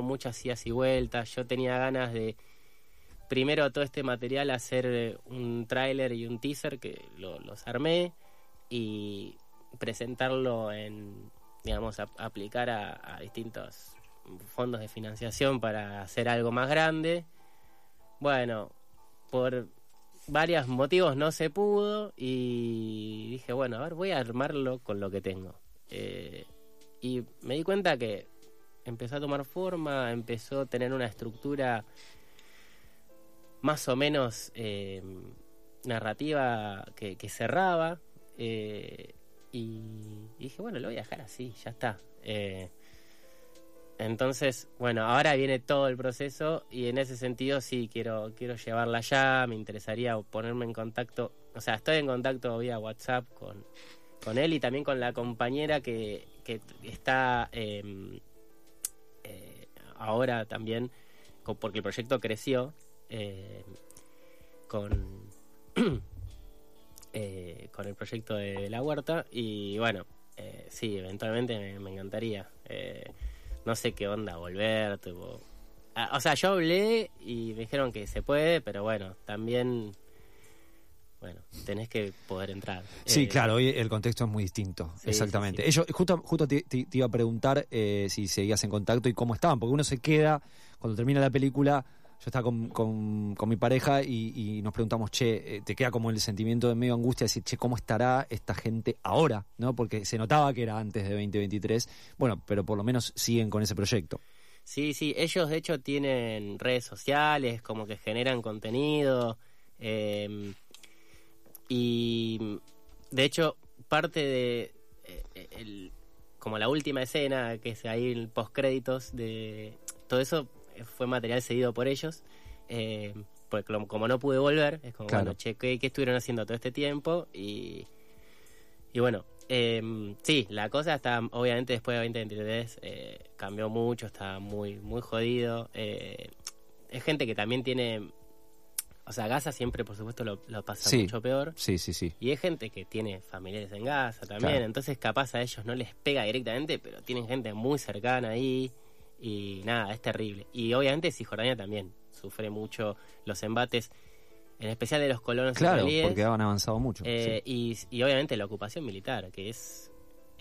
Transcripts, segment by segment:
muchas idas y vueltas. Yo tenía ganas de, primero todo este material, hacer un tráiler y un teaser que los armé y presentarlo en, digamos, aplicar a distintos fondos de financiación para hacer algo más grande. Bueno, por varios motivos no se pudo y dije, bueno, a ver, voy a armarlo con lo que tengo. Y me di cuenta que empezó a tomar forma, empezó a tener una estructura más o menos narrativa que cerraba, y dije, bueno, lo voy a dejar así, ya está. Entonces, bueno, ahora viene todo el proceso y en ese sentido sí, quiero llevarla ya. Me interesaría ponerme en contacto, o sea, estoy en contacto vía WhatsApp con él y también con la compañera que está ahora también, porque el proyecto creció, con el proyecto de la huerta. Y bueno, sí, eventualmente me encantaría. No sé qué onda volver, tipo... o sea, yo hablé y me dijeron que se puede, pero bueno, también, bueno, tenés que poder entrar. Sí, claro, hoy el contexto es muy distinto, sí, exactamente. Sí. Ellos, justo te iba a preguntar si seguías en contacto y cómo estaban, porque uno se queda, cuando termina la película, yo estaba con mi pareja y nos preguntamos, che, te queda como el sentimiento de medio angustia de decir, che, ¿cómo estará esta gente ahora? ¿No? Porque se notaba que era antes de 2023, bueno, pero por lo menos siguen con ese proyecto. Sí, ellos de hecho tienen redes sociales, como que generan contenido, y de hecho parte de como la última escena, que es ahí el postcréditos de todo eso, fue material cedido por ellos, porque como no pude volver, es como, claro, bueno, che, ¿qué estuvieron haciendo todo este tiempo? Y bueno, sí, la cosa está, obviamente después de 2023 cambió mucho, está muy, muy jodido. Es gente que también tiene, o sea, Gaza siempre, por supuesto, lo pasa mucho peor. Sí. Y es gente que tiene familiares en Gaza también, claro. Entonces capaz a ellos no les pega directamente, pero tienen gente muy cercana ahí. Y nada, es terrible. Y obviamente Cisjordania también sufre mucho los embates, en especial de los colonos israelíes. Claro, porque han avanzado mucho. Sí. Y obviamente la ocupación militar, que es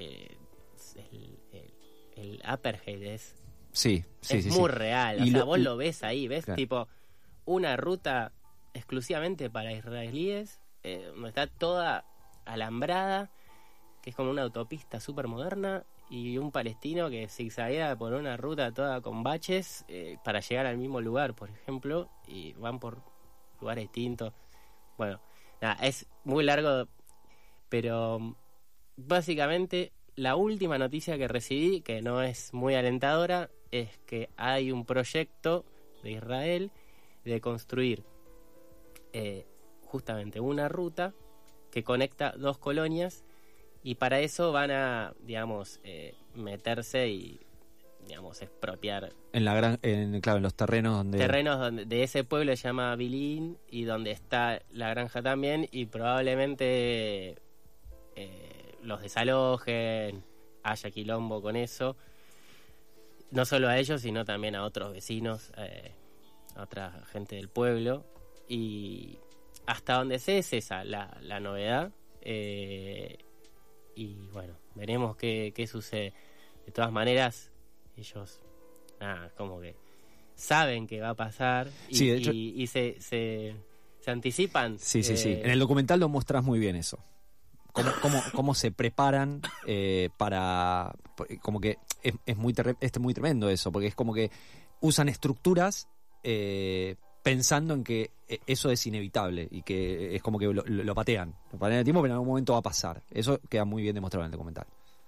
el apartheid, es muy real. O sea, vos lo ves ahí, ves, claro, tipo una ruta exclusivamente para israelíes, donde está toda alambrada, que es como una autopista súper moderna, y un palestino que zigzaguea por una ruta toda con baches para llegar al mismo lugar, por ejemplo, y van por lugares distintos. Bueno, nada, es muy largo, pero básicamente la última noticia que recibí, que no es muy alentadora, es que hay un proyecto de Israel de construir justamente una ruta que conecta dos colonias. Y para eso van a, digamos, meterse y, digamos, expropiar. En los terrenos donde... Terrenos de ese pueblo se llama Bilín, y donde está la granja también, y probablemente los desalojen, haya quilombo con eso. No solo a ellos, sino también a otros vecinos, a otra gente del pueblo. Y hasta donde sé es esa la novedad. Y bueno, veremos qué sucede. De todas maneras, ellos, nada, como que saben que va a pasar y, sí, de hecho, y se anticipan. Sí. En el documental lo mostrás muy bien eso. Cómo se preparan para... Como que es muy tremendo eso, porque es como que usan estructuras pensando en que eso es inevitable y que es como que lo patean en el tiempo, pero en algún momento va a pasar. Eso queda muy bien demostrado en el documental.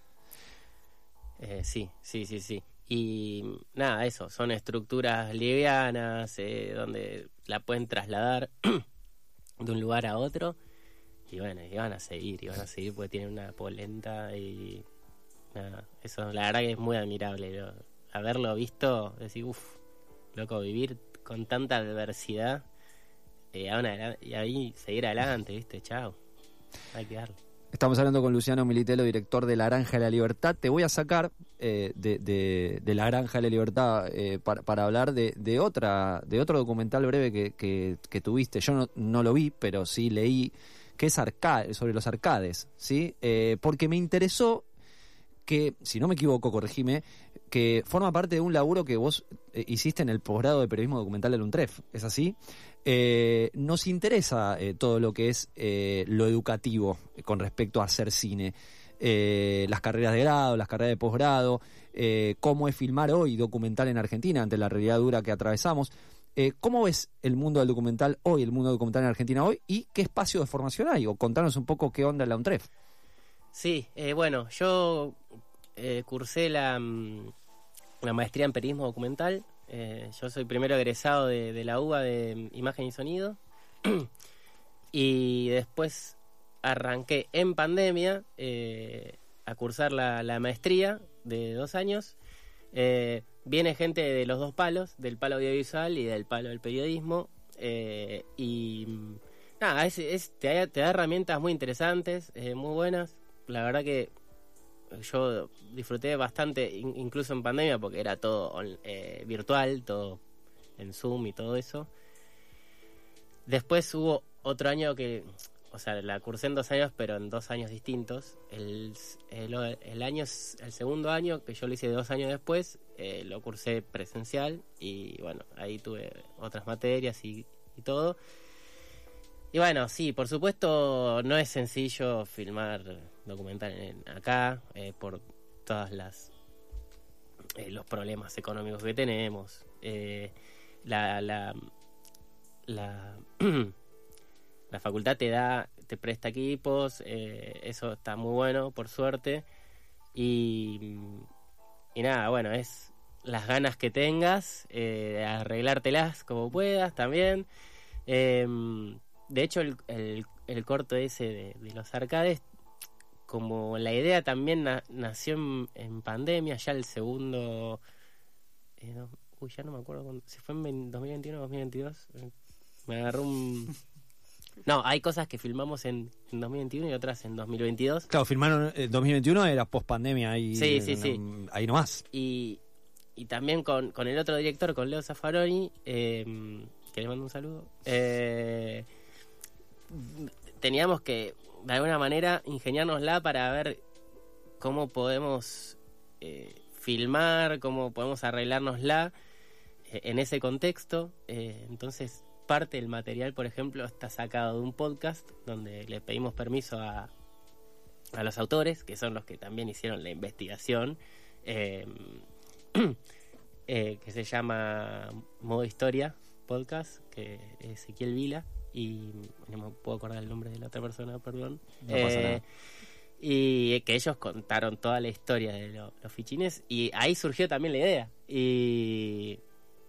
Sí. Y nada, eso, son estructuras livianas, donde la pueden trasladar de un lugar a otro. Y bueno, y van a seguir porque tienen una polenta y nada, eso la verdad que es muy admirable. Haberlo visto, decir, loco, vivir con tanta adversidad y ahí seguir adelante, ¿viste? Chao. Hay que darle. Estamos hablando con Luciano Militello, director de La Granja de la Libertad. Te voy a sacar de La Granja de la Libertad para hablar de otro documental breve que tuviste. Yo no lo vi, pero sí leí, que es sobre los arcades, ¿sí? Porque me interesó que, si no me equivoco, corregime, que forma parte de un laburo que vos hiciste en el posgrado de periodismo documental de la UNTREF, ¿es así? Nos interesa todo lo que es lo educativo con respecto a hacer cine, las carreras de grado, las carreras de posgrado, cómo es filmar hoy documental en Argentina ante la realidad dura que atravesamos. ¿Cómo ves el mundo del documental hoy, el mundo documental en Argentina hoy, y qué espacio de formación hay? O contanos un poco qué onda en la UNTREF. Sí, bueno, yo cursé la maestría en periodismo documental. Yo soy primero egresado de la UBA de Imagen y Sonido y después arranqué en pandemia a cursar la maestría de 2 años. Viene gente de los dos palos, del palo audiovisual y del palo del periodismo, y nada, te da herramientas muy interesantes, muy buenas. La verdad que yo disfruté bastante, incluso en pandemia, porque era todo virtual, todo en Zoom y todo eso. Después hubo otro año o sea, la cursé en 2 años, pero en 2 años distintos. El segundo año, que yo lo hice 2 años después, lo cursé presencial, y bueno, ahí tuve otras materias y todo. Y bueno, sí, por supuesto no es sencillo filmar documental acá, por todas los problemas económicos que tenemos. La facultad te presta equipos, eso está muy bueno, por suerte. Y nada, bueno, es las ganas que tengas, arreglártelas como puedas también. De hecho, el corto ese de los arcades, como la idea también nació en pandemia, ya el segundo... ya no me acuerdo si fue en 2021 o 2022. Me agarró un... No, hay cosas que filmamos en 2021 y otras en 2022. Claro, filmaron en 2021, era post-pandemia, ahí, sí. Ahí nomás. Y también con el otro director, con Leo Zaffaroni, que le mando un saludo, teníamos que, de alguna manera, ingeniárnosla para ver cómo podemos filmar, cómo podemos arreglárnosla en ese contexto. Entonces, parte del material, por ejemplo, está sacado de un podcast donde le pedimos permiso a los autores, que son los que también hicieron la investigación, que se llama Modo Historia Podcast, que es Ezequiel Vila, y no me puedo acordar el nombre de la otra persona, perdón. No pasa nada. Y que ellos contaron toda la historia de los fichines, y ahí surgió también la idea. Y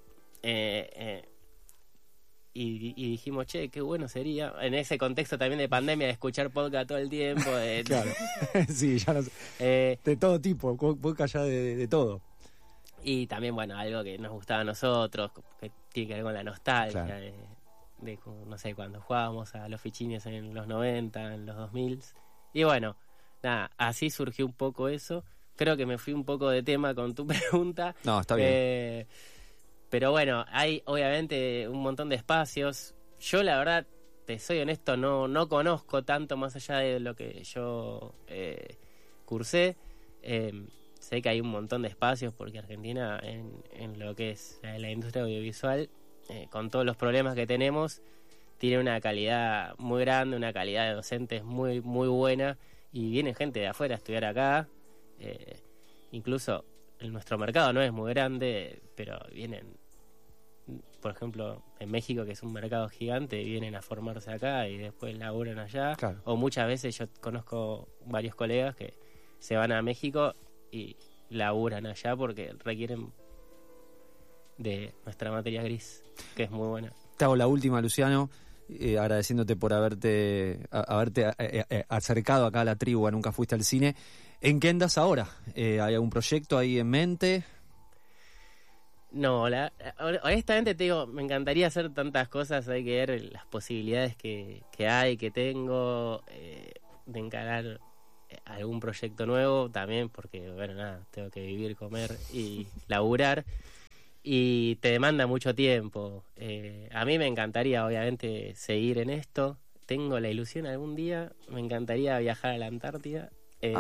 dijimos, che, qué bueno sería, en ese contexto también de pandemia, de escuchar podcast todo el tiempo. Claro, sí, ya no sé. De todo tipo, podcast ya de todo. Y también, bueno, algo que nos gustaba a nosotros, que tiene que ver con la nostalgia, claro, de no sé, cuando jugábamos a los fichines en los 90, en los 2000. Y bueno, nada, así surgió un poco eso. Creo que me fui un poco de tema con tu pregunta. No, está bien. Pero bueno, hay obviamente un montón de espacios. Yo, la verdad, te soy honesto, no conozco tanto más allá de lo que yo cursé. Sé que hay un montón de espacios, porque Argentina, en lo que es la industria audiovisual, con todos los problemas que tenemos, tiene una calidad muy grande, una calidad de docentes muy, muy buena, y viene gente de afuera a estudiar acá. Incluso nuestro mercado no es muy grande, pero vienen, por ejemplo, en México, que es un mercado gigante, vienen a formarse acá y después laburan allá. Claro. O muchas veces yo conozco varios colegas que se van a México y laburan allá porque requieren de nuestra materia gris, que es muy buena. Te hago la última, Luciano, agradeciéndote por haberte acercado acá a la tribu, a Nunca Fuiste al Cine. ¿En qué andas ahora? ¿Hay algún proyecto ahí en mente? No, honestamente te digo, me encantaría hacer tantas cosas, hay que ver las posibilidades que hay, que tengo. de encarar algún proyecto nuevo también, porque bueno, nada, tengo que vivir, comer y laburar, y te demanda mucho tiempo. A mí me encantaría obviamente seguir en esto, tengo la ilusión algún día, me encantaría viajar a la Antártida,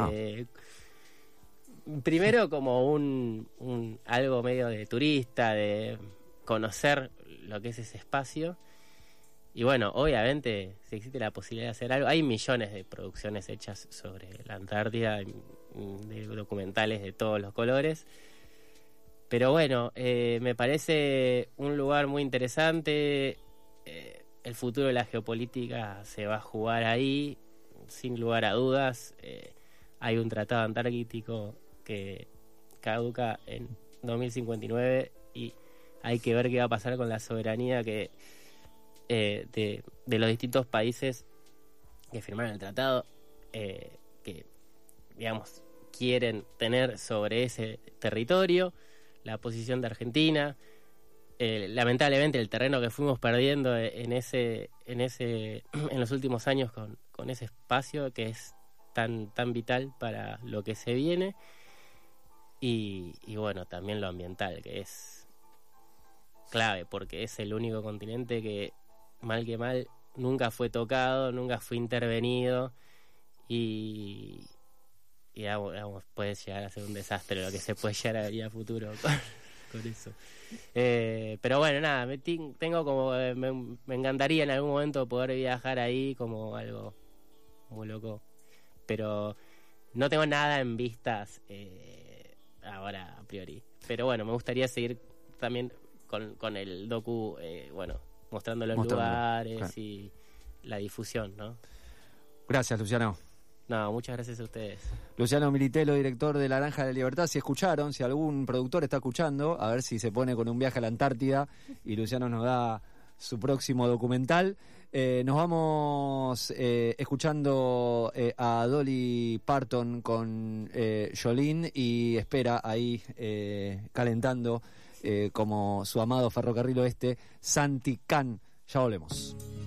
primero como un algo medio de turista, de conocer lo que es ese espacio. Y bueno, obviamente, si existe la posibilidad de hacer algo, hay millones de producciones hechas sobre la Antártida, de documentales de todos los colores. Pero bueno, me parece un lugar muy interesante. El futuro de la geopolítica se va a jugar ahí, sin lugar a dudas. Hay un tratado antártico que caduca en 2059 y hay que ver qué va a pasar con la soberanía que de los distintos países que firmaron el tratado, que digamos quieren tener sobre ese territorio. La posición de Argentina, lamentablemente el terreno que fuimos perdiendo en los últimos años con ese espacio que es tan vital para lo que se viene, y bueno, también lo ambiental, que es clave porque es el único continente que mal que mal nunca fue tocado, nunca fue intervenido, y digamos, puede llegar a ser un desastre lo que se puede llegar a venir a futuro con eso. Pero bueno, nada, tengo como me encantaría en algún momento poder viajar ahí como algo muy loco, pero no tengo nada en vistas ahora a priori. Pero bueno, me gustaría seguir también con el docu, mostrando los lugares, claro, y la difusión, ¿no? Gracias, Luciano. No, muchas gracias a ustedes. Luciano Militello, director de La Naranja de la Libertad. Si escucharon, si algún productor está escuchando, a ver si se pone con un viaje a la Antártida y Luciano nos da su próximo documental. Nos vamos escuchando a Dolly Parton con Jolene, y espera ahí calentando como su amado Ferrocarril Oeste, Santi Can. Ya volvemos.